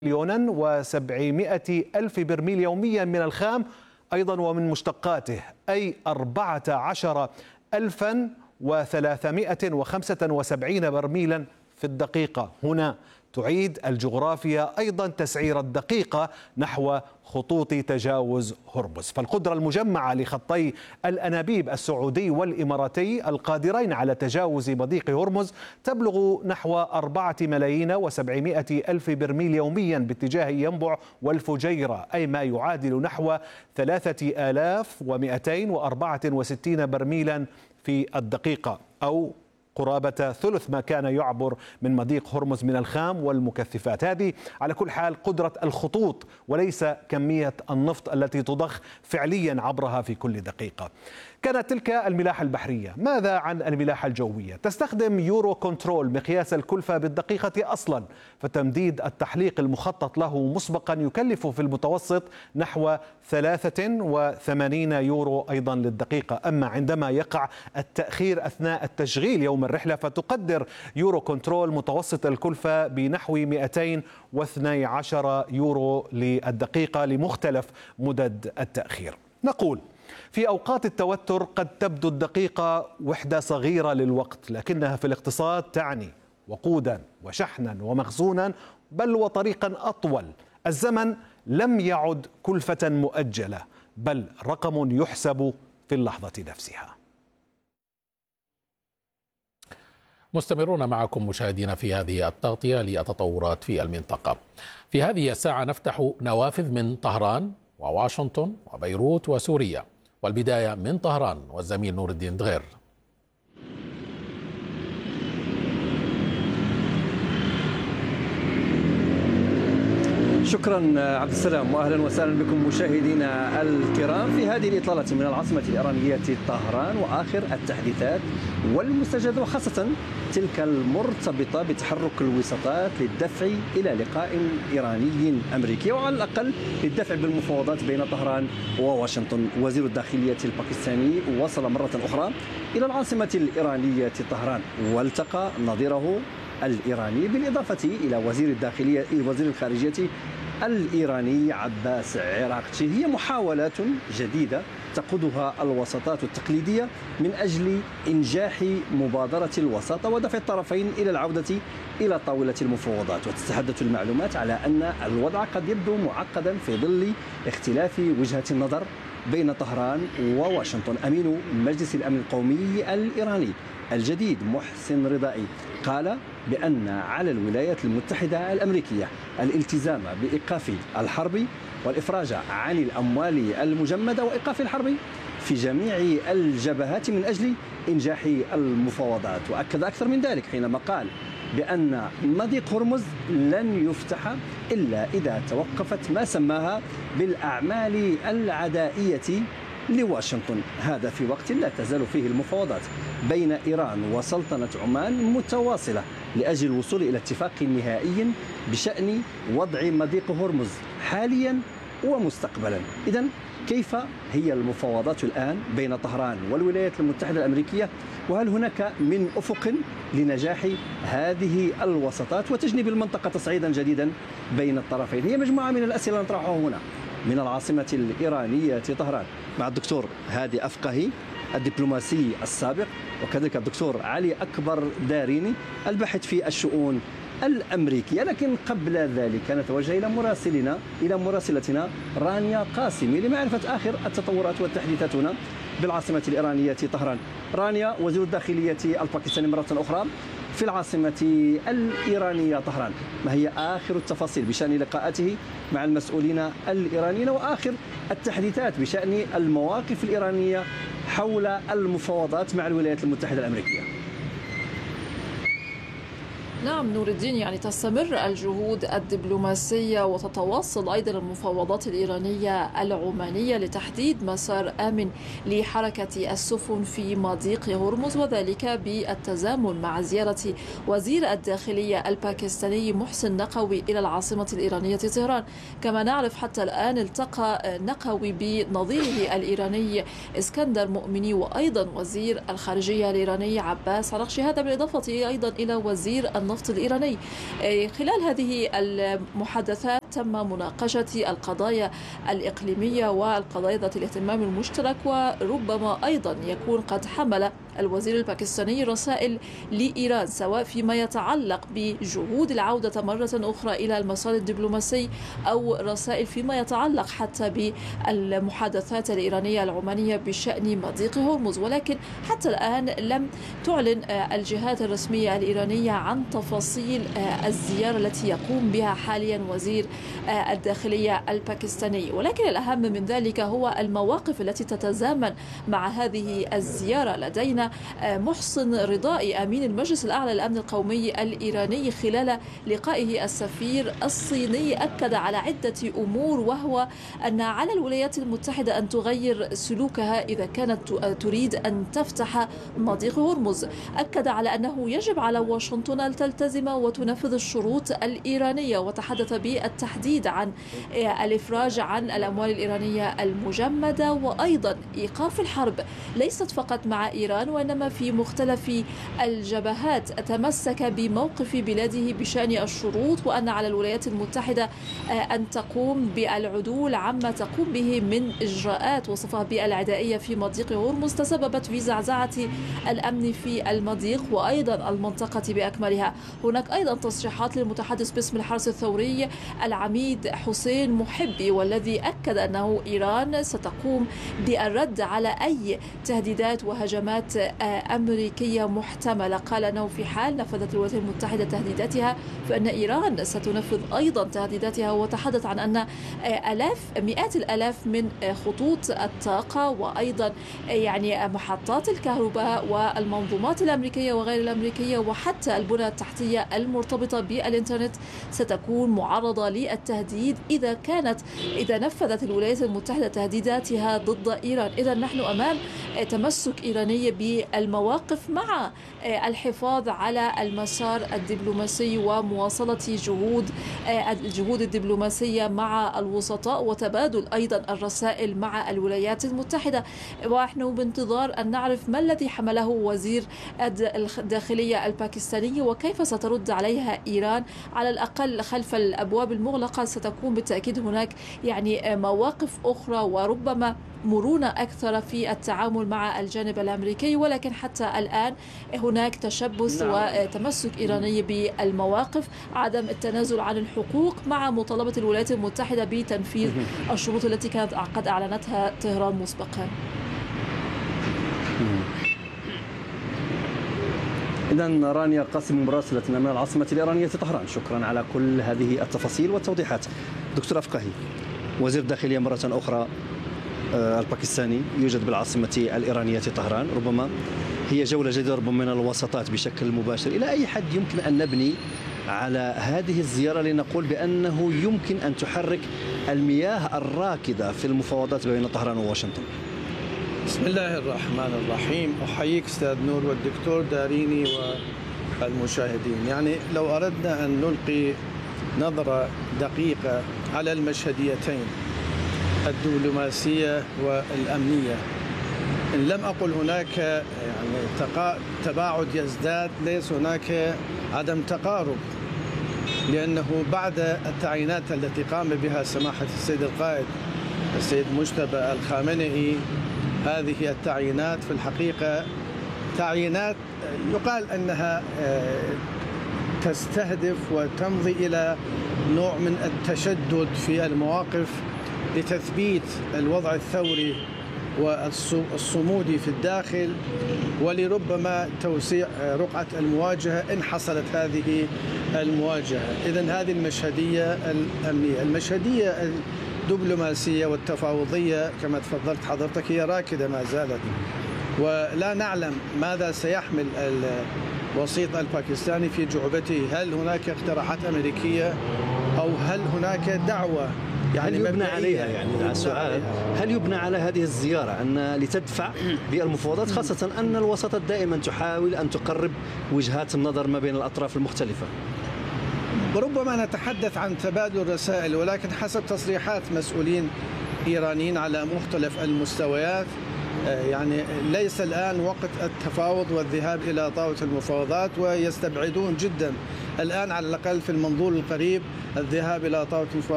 مليونا و700 ألف برميل يوميا من الخام أيضا ومن مشتقاته، أي 14,375 برميلا في الدقيقة. هنا تعيد الجغرافيا أيضا تسعير الدقيقة نحو خطوط تجاوز هرمز. فالقدرة المجمعة لخطي الأنابيب السعودي والإماراتي القادرين على تجاوز مضيق هرمز تبلغ نحو 4,700,000 برميل يوميا باتجاه ينبع والفجيرة، أي ما يعادل نحو 3,264 برميلا في الدقيقة، أو قرابة ثلث ما كان يعبر من مضيق هرمز من الخام والمكثفات. هذه على كل حال قدرة الخطوط وليس كمية النفط التي تضخ فعليا عبرها في كل دقيقة. كانت تلك الملاحة البحرية. ماذا عن الملاحة الجوية؟ تستخدم يورو كنترول مقياس الكلفة بالدقيقة أصلا، فتمديد التحليق المخطط له مسبقا يكلف في المتوسط نحو 83 يورو أيضا للدقيقة. أما عندما يقع التأخير أثناء التشغيل يوم الرحلة فتقدر يورو كنترول متوسط الكلفة بنحو 212 يورو للدقيقة لمختلف مدد التأخير. نقول في أوقات التوتر قد تبدو الدقيقة وحدة صغيرة للوقت، لكنها في الاقتصاد تعني وقودا وشحنا ومخزونا، بل وطريقا أطول. الزمن لم يعد كلفة مؤجلة، بل رقم يحسب في اللحظة نفسها. مستمرون معكم مشاهدينا في هذه التغطية للتطورات في المنطقة. في هذه الساعة نفتح نوافذ من طهران وواشنطن وبيروت وسوريا، والبداية من طهران والزميل نور الدين دغير. شكرا عبد السلام، واهلا وسهلا بكم مشاهدينا الكرام في هذه الاطلاله من العاصمه الايرانيه طهران واخر التحديثات والمستجدات، وخاصه تلك المرتبطه بتحرك الوساطات للدفع الى لقاء ايراني امريكي، وعلى الاقل للدفع بالمفاوضات بين طهران وواشنطن. وزير الداخليه الباكستاني وصل مره اخرى الى العاصمه الايرانيه طهران والتقى نظيره الإيراني، بالإضافة إلى وزير الخارجية الإيراني عباس عراقتي. هي محاولات جديدة تقودها الوساطات التقليدية من أجل إنجاح مبادرة الوساطة ودفع الطرفين إلى العودة إلى طاولة المفاوضات. وتتحدث المعلومات على أن الوضع قد يبدو معقدا في ظل اختلاف وجهة النظر بين طهران وواشنطن. أمين مجلس الأمن القومي الإيراني الجديد محسن رضائي قال بأن على الولايات المتحدة الأمريكية الالتزام بإيقاف الحرب والإفراج عن الأموال المجمدة وإيقاف الحرب في جميع الجبهات من أجل إنجاح المفاوضات. وأكد أكثر من ذلك حينما قال بأن مضيق هرمز لن يفتح إلا إذا توقفت ما سماها بالأعمال العدائية لواشنطن. هذا في وقت لا تزال فيه المفاوضات بين إيران وسلطنة عمان متواصلة لأجل الوصول إلى اتفاق نهائي بشأن وضع مضيق هرمز حاليا ومستقبلا. إذن كيف هي المفاوضات الآن بين طهران والولايات المتحدة الأمريكية؟ وهل هناك من أفق لنجاح هذه الوساطات وتجنب المنطقة تصعيدا جديدا بين الطرفين؟ هي مجموعة من الأسئلة نطرحها هنا من العاصمة الإيرانية طهران مع الدكتور هادي أفقهي الدبلوماسي السابق، وكذلك الدكتور علي أكبر داريني الباحث في الشؤون الأمريكية. لكن قبل ذلك نتوجه إلى مراسلتنا رانيا قاسمي لمعرفة آخر التطورات والتحديثات هنا بالعاصمة الإيرانية طهران. رانيا، وزير الداخلية الباكستاني مرة أخرى في العاصمة الإيرانية طهران، ما هي آخر التفاصيل بشأن لقاءاته مع المسؤولين الإيرانيين وآخر التحديثات بشأن المواقف الإيرانية حول المفاوضات مع الولايات المتحدة الأمريكية؟ نعم نور الدين، يعني تستمر الجهود الدبلوماسية وتتواصل أيضا المفاوضات الإيرانية العمانية لتحديد مسار آمن لحركة السفن في مضيق هرمز، وذلك بالتزامن مع زيارة وزير الداخلية الباكستاني محسن نقوي إلى العاصمة الإيرانية طهران. كما نعرف حتى الآن التقى نقوي بنظيره الإيراني اسكندر مؤمني وأيضا وزير الخارجية الإيراني عباس عراقتي، هذا بالإضافة أيضا إلى وزير النفط الإيراني. خلال هذه المحادثات تم مناقشة القضايا الإقليمية والقضايا ذات الاهتمام المشترك، وربما أيضا يكون قد حمل الوزير الباكستاني رسائل لإيران سواء فيما يتعلق بجهود العودة مرة أخرى إلى المسار الدبلوماسي أو رسائل فيما يتعلق حتى بالمحادثات الإيرانية العمانية بشأن مضيق هرمز. ولكن حتى الآن لم تعلن الجهات الرسمية الإيرانية عن تفاصيل الزيارة التي يقوم بها حاليا وزير الداخلية الباكستاني. ولكن الأهم من ذلك هو المواقف التي تتزامن مع هذه الزيارة. لدينا محسن رضائي أمين المجلس الأعلى للأمن القومي الإيراني خلال لقائه السفير الصيني أكد على عدة أمور، وهو أن على الولايات المتحدة أن تغير سلوكها إذا كانت تريد أن تفتح مضيق هرمز. أكد على أنه يجب على واشنطن أن تلتزم وتنفذ الشروط الإيرانية، وتحدث بالتحديد عن الإفراج عن الأموال الإيرانية المجمدة، وأيضا إيقاف الحرب ليست فقط مع إيران وإنما في مختلف الجبهات. تمسك بموقف بلاده بشأن الشروط، وأن على الولايات المتحدة أن تقوم بالعدول عما تقوم به من إجراءات وصفها بالعدائية في مضيق هرمز تسببت في زعزعة الأمن في المضيق وأيضا المنطقة بأكملها. هناك أيضا تصريحات للمتحدث باسم الحرس الثوري العميد حسين محبي، والذي أكد أنه إيران ستقوم بالرد على أي تهديدات وهجمات أمريكية محتملة. قال أنه في حال نفذت الولايات المتحدة تهديداتها فإن إيران ستنفذ أيضا تهديداتها، وتحدث عن أن مئات الآلاف من خطوط الطاقة وأيضا محطات الكهرباء والمنظومات الأمريكية وغير الأمريكية وحتى البنى التحتية المرتبطة بالإنترنت ستكون معرضة للتهديد إذا نفذت الولايات المتحدة تهديداتها ضد إيران. إذا نحن أمام تمسك إيراني بالمواقف مع الحفاظ على المسار الدبلوماسي ومواصلة الجهود الدبلوماسية مع الوسطاء وتبادل أيضا الرسائل مع الولايات المتحدة. ونحن بانتظار أن نعرف ما الذي حمله وزير الداخلية الباكستاني وكيف سترد عليها إيران. على الأقل خلف الأبواب المغلقة ستكون بالتأكيد هناك مواقف أخرى وربما مرونة أكثر في التعامل مع الجانب الأمريكي، ولكن حتى الآن هناك تشبث وتمسك إيراني بالمواقف، عدم التنازل عن الحقوق مع مطالبة الولايات المتحدة بتنفيذ الشروط التي كانت قد أعلنتها طهران مسبقا. إذن رانيا قاسم مراسلتنا من العاصمة الإيرانية طهران، شكرا على كل هذه التفاصيل والتوضيحات. دكتور أفقاهي، وزير الداخلية مرة أخرى الباكستاني يوجد بالعاصمة الإيرانية طهران، ربما هي جولة جديدة ربما من الوساطات بشكل مباشر. إلى أي حد يمكن أن نبني على هذه الزيارة لنقول بأنه يمكن أن تحرك المياه الراكدة في المفاوضات بين طهران وواشنطن؟ بسم الله الرحمن الرحيم. أحييك أستاذ نور والدكتور داريني والمشاهدين. لو أردنا أن نلقي نظرة دقيقة على المشهديتين الدبلوماسية والأمنية، إن لم أقل هناك تباعد يزداد، ليس هناك عدم تقارب، لأنه بعد التعيينات التي قام بها سماحة السيد القائد السيد مجتبى الخامنئي، هذه التعيينات في الحقيقة تعيينات يقال أنها تستهدف وتمضي إلى نوع من التشدد في المواقف لتثبيت الوضع الثوري والصمودي في الداخل، ولربما توسيع رقعة المواجهة إن حصلت هذه المواجهة. إذن هذه المشهدية الأمنية. المشهدية الدبلوماسية والتفاوضية كما تفضلت حضرتك هي راكدة ما زالت، ولا نعلم ماذا سيحمل الوسيط الباكستاني في جعبته. هل هناك اقتراحات أمريكية أو هل هناك دعوة هل يبنى عليها السؤال هل يبنى على هذه الزيارة أن لتدفع بالمفاوضات، خاصة أن الوساطات دائما تحاول أن تقرب وجهات النظر ما بين الأطراف المختلفة؟ ربما نتحدث عن تبادل رسائل، ولكن حسب تصريحات مسؤولين إيرانيين على مختلف المستويات ليس الآن وقت التفاوض والذهاب إلى طاولة المفاوضات، ويستبعدون جدا الآن على الأقل في المنظور القريب الذهاب إلى طاولة